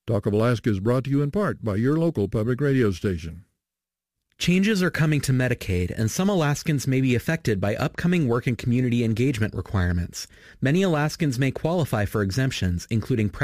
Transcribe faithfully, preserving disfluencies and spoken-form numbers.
Talk of Alaska is brought to you in part by your local public radio station. Changes are coming to Medicaid, and some Alaskans may be affected by upcoming work and community engagement requirements. Many Alaskans may qualify for exemptions, including